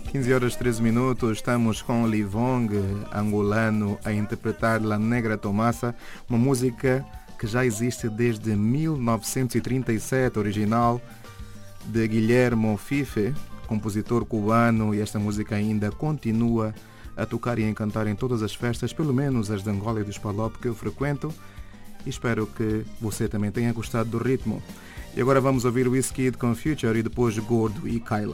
15 horas 13 minutos, estamos com Livong, angolano, a interpretar La Negra Tomasa, uma música que já existe desde 1937, original de Guillermo Fife, compositor cubano, e esta música ainda continua a tocar e a encantar em todas as festas, pelo menos as de Angola e dos Palop que eu frequento, e espero que você também tenha gostado do ritmo. E agora vamos ouvir Wizkid com Future e depois Gordo e Kyla.